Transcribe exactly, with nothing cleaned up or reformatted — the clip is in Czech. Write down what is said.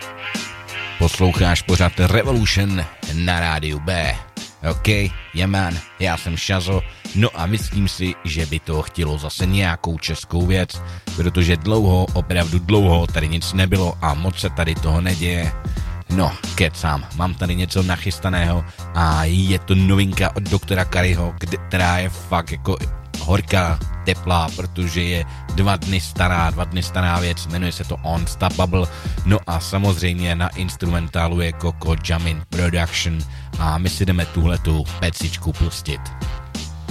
Posloucháš pořád Revolution na rádiu B. OK, jeman, já jsem Šazo, no a myslím si, že by to chtělo zase nějakou českou věc, protože dlouho, opravdu dlouho tady nic nebylo a moc se tady toho neděje. No, kecám, mám tady něco nachystaného a je to novinka od doktora Kariho, která je fakt jako horká, teplá, protože je dva dny stará, dva dny stará věc, jmenuje se to Unstoppable, no a samozřejmě na instrumentálu je Coco Jamin Production a my si jdeme tuhletu pecičku pustit.